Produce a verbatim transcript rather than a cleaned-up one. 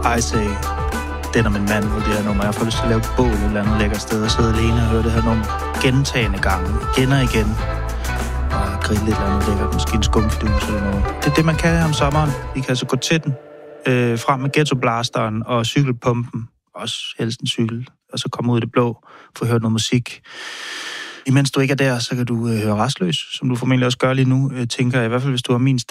I Say, den er min mand, og det her nummer. Jeg får lyst til at lave et bål et eller andet lækkert sted og sidde alene og høre det her nummer gentagende gange, igen og igen. Og grille et eller andet lækkert, måske en skumfidus eller noget. Det er det, man kan om sommeren. Vi kan altså gå til den, øh, frem med ghettoblasteren og cykelpumpen, også helst en cykel, og så komme ud i det blå, få hørt noget musik. Imens du ikke er der, så kan du øh, høre Rastløs, som du formentlig også gør lige nu, øh, tænker jeg, i hvert fald hvis du har min